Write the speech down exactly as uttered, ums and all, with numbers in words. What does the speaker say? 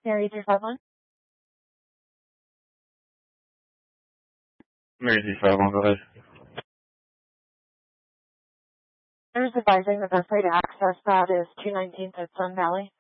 Area three five one. Mary three five one, go ahead. There's advising the best way to access that is two nineteenth at Sun Valley.